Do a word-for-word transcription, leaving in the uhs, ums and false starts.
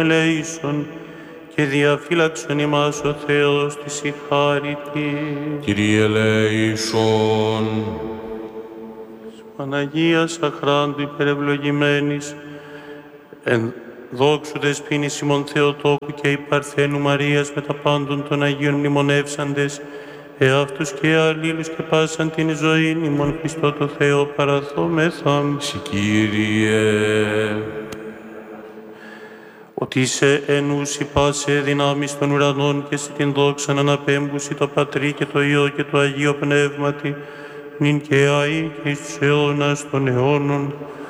ελέησον και διαφύλαξον ημάς ο Θεός της η χάριτη. Κύριε ελέησον. Παναγίας αχράντου υπερευλογημένης, εν δόξου δεσποίνης ημών Θεοτόκου και η Παρθένου Μαρίας με τα πάντων των Αγίων μνημονεύσαντες, εαυτούς και αλλήλους και πάσαν την ζωήν ημών Χριστό το Θεό παραθόμεθα. Συ Κύριε. Ότι σε ενούσι πάσε δυνάμεις των ουρανών και σε την δόξαν αναπέμπουσι το Πατρί και το Υιό και το Αγίο Πνεύματι, νυν και αεί και εις τους αιώνας των αιώνων.